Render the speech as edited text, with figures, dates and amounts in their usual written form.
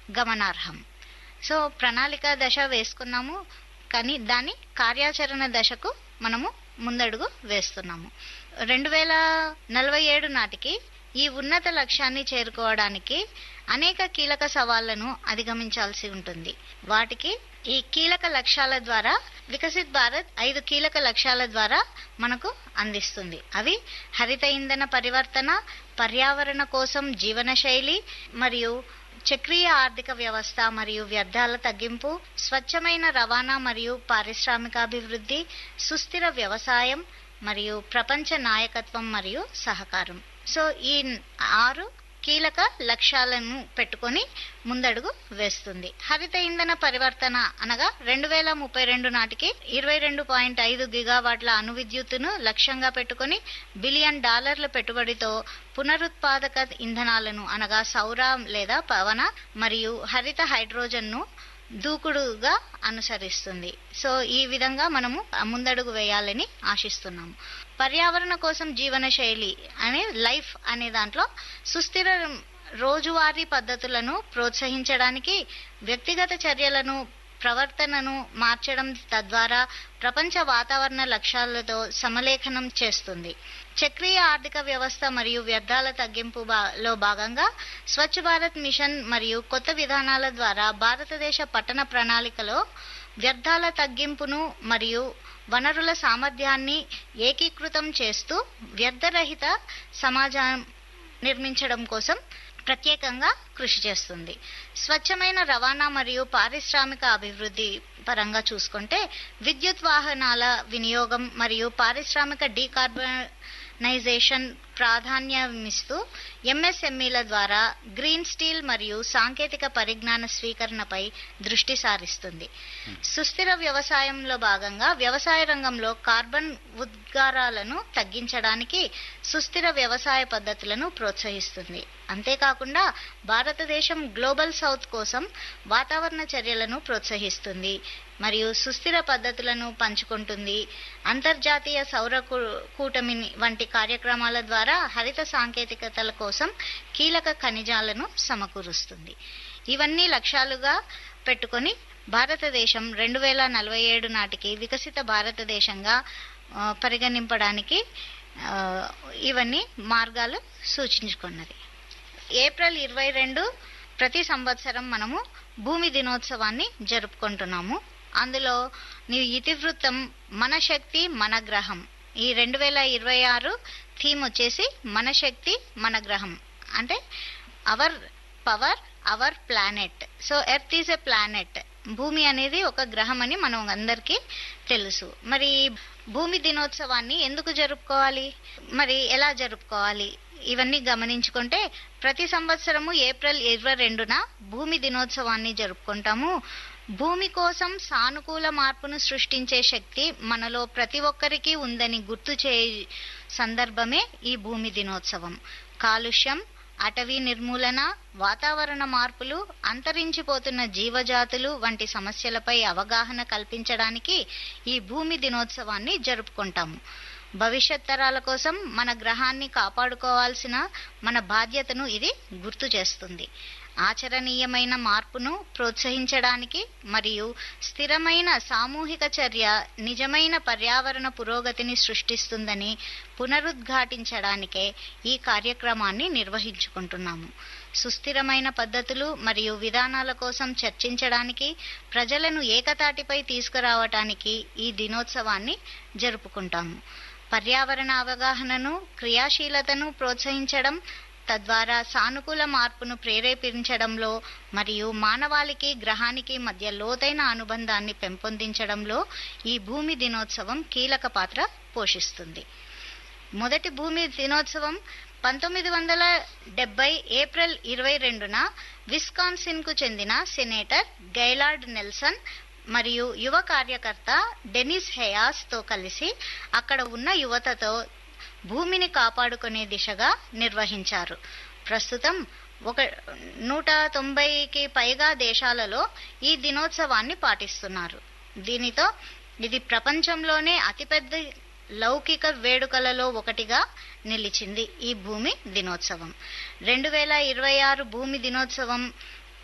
గమనార్హం. సో ప్రణాళిక దశ వేసుకున్నాము, కానీ దాని కార్యాచరణ దశకు మనము ముందడుగు వేస్తున్నాము. 2047 నాటికి ఈ ఉన్నత లక్ష్యాన్ని చేరుకోవడానికి అనేక కీలక సవాళ్లను అధిగమించాల్సి ఉంటుంది. వాటికి ఈ కీలక లక్ష్యాల ద్వారా వికసిత్ భారత్ 5 కీలక లక్ష్యాల ద్వారా మనకు అందిస్తుంది. అవి హరిత ఇంధన పరివర్తన, పర్యావరణ కోసం జీవన శైలి మరియు చక్రీయ ఆర్థిక వ్యవస్థ మరియు వ్యర్థాల తగ్గింపు, స్వచ్ఛమైన రవాణా మరియు పారిశ్రామికాభివృద్ధి, సుస్థిర వ్యవసాయం మరియు ప్రపంచ నాయకత్వం మరియు సహకారం. సో ఈ 6 కీలక లక్ష్యాలను పెట్టుకొని ముందడుగు వేస్తుంది. హరిత ఇంధన పరివర్తన అనగా 2032 నాటికి 22.5 గిగావాట్ల అణు విద్యుత్తును లక్ష్యంగా పెట్టుకొని $1 బిలియన్ పెట్టుబడితో పునరుత్పాదక ఇంధనాలను అనగా సౌర లేదా పవన మరియు హరిత హైడ్రోజన్ను దూకుడుగా అనుసరిస్తుంది. సో ఈ విధంగా మనము ముందడుగు వేయాలని ఆశిస్తున్నాము. పర్యావరణ కోసం జీవన శైలి అనే లైఫ్ అనే దాంట్లో సుస్థిర రోజువారీ పద్ధతులను ప్రోత్సహించడానికి వ్యక్తిగత చర్యలను ప్రవర్తనను మార్చడం, తద్వారా ప్రపంచ వాతావరణ లక్ష్యాలతో సమలేఖనం చేస్తుంది. చక్రీయ ఆర్థిక వ్యవస్థ మరియు వ్యర్థాల తగ్గింపులో భాగంగా స్వచ్ఛ భారత్ మిషన్ మరియు కొత్త విధానాల ద్వారా భారతదేశ పట్టణ ప్రణాళికలో వ్యర్థాల తగ్గింపును మరియు వనరుల సామర్థ్యాన్ని ఏకీకృతం చేస్తూ వ్యర్థరహిత సమాజం నిర్మించడం కోసం ప్రత్యేకంగా కృషి చేస్తుంది. స్వచ్ఛమైన రవాణా మరియు పారిశ్రామిక అభివృద్ధి పరంగా చూసుకుంటే విద్యుత్ వాహనాల వినియోగం మరియు పారిశ్రామిక డీకార్బనైజేషన్ ప్రాధాన్యమిస్తూ ఎంఎస్ఎంఈల ద్వారా గ్రీన్ స్టీల్ మరియు సాంకేతిక పరిజ్ఞాన స్వీకరణపై దృష్టి సారిస్తుంది. సుస్థిర వ్యవసాయంలో భాగంగా వ్యవసాయ రంగంలో కార్బన్ ఉద్గారాలను తగ్గించడానికి సుస్థిర వ్యవసాయ పద్ధతులను ప్రోత్సహిస్తుంది. అంతేకాకుండా భారతదేశం గ్లోబల్ సౌత్ కోసం వాతావరణ చర్యలను ప్రోత్సహిస్తుంది మరియు సుస్థిర పద్ధతులను పంచుకుంటుంది. అంతర్జాతీయ సౌర కూటమి వంటి కార్యక్రమాల ద్వారా హరిత సాంకేతికతల కోసం కీలక ఖనిజాలను సమకూరుస్తుంది. ఇవన్నీ లక్ష్యాలుగా పెట్టుకొని భారతదేశం 2047 నాటికి వికసిత భారతదేశంగా పరిగణింపడానికి ఇవన్నీ మార్గాలు సూచించుకున్నది. ఏప్రిల్ 22 ప్రతి సంవత్సరం మనము భూమి దినోత్సవాన్ని జరుపుకుంటున్నాము. అందులో ఇతివృత్తం మన శక్తి మన గ్రహం. ఈ 2026 థీమ్ వచ్చేసి మన శక్తి మన గ్రహం, అంటే hour power our planet. So earth is a planet, భూమి అనేది ఒక గ్రహం అని మనం అందరికీ తెలుసు. మరి భూమి దినోత్సవాన్ని ఎందుకు జరుపుకోవాలి, మరి ఎలా జరుపుకోవాలి, ఇవన్నీ గమనించుకుంటే ప్రతి సంవత్సరము ఏప్రిల్ 22న భూమి దినోత్సవాన్ని జరుపుకుంటాము. భూమి కోసం సానుకూల మార్పును సృష్టించే శక్తి మనలో ప్రతి ఒక్కరికి ఉందని గుర్తు చేయ సందర్భమే ఈ భూమి దినోత్సవం. కాలుష్యం, అటవీ నిర్మూలన, వాతావరణ మార్పులు, అంతరించిపోతున్న జీవజాతులు వంటి సమస్యలపై అవగాహన కల్పించడానికి ఈ భూమి దినోత్సవాన్ని జరుపుకుంటాము. భవిష్యత్ తరాల కోసం మన గ్రహాన్ని కాపాడుకోవాల్సిన మన బాధ్యతను ఇది గుర్తు చేస్తుంది. ఆచరణీయమైన మార్పును ప్రోత్సహించడానికి మరియు స్థిరమైన సామూహిక చర్య నిజమైన పర్యావరణ పురోగతిని సృష్టిస్తుందని పునరుద్ఘాటించడానికే ఈ కార్యక్రమాన్ని నిర్వహించుకుంటున్నాము. సుస్థిరమైన పద్ధతులు మరియు విధానాల కోసం చర్చించడానికి, ప్రజలను ఏకతాటిపై తీసుకురావటానికి ఈ దినోత్సవాన్ని జరుపుకుంటాము. పర్యావరణ అవగాహనను, క్రియాశీలతను ప్రోత్సహించడం, తద్వారా సానుకూల మార్పును ప్రేరేపించడంలో మరియు మానవాళికి గ్రహానికి మధ్య లోతైన అనుబంధాన్ని పెంపొందించడంలో ఈ భూమి దినోత్సవం కీలక పాత్ర పోషిస్తుంది. మొదటి భూమి దినోత్సవం 1970 ఏప్రిల్ 22న విస్కాన్సిన్కు చెందిన సెనేటర్ గైలార్డ్ నెల్సన్ మరియు యువ కార్యకర్త డెనిస్ హెయాస్తో కలిసి అక్కడ ఉన్న యువతతో భూమిని కాపాడుకునే దిశగా నిర్వహించారు. ప్రస్తుతం 190కి పైగా దేశాలలో ఈ దినోత్సవాన్ని పాటిస్తున్నారు. దీనితో ఇది ప్రపంచంలోనే అతిపెద్ద లౌకిక వేడుకలలో ఒకటిగా నిలిచింది ఈ భూమి దినోత్సవం. 2026 భూమి దినోత్సవం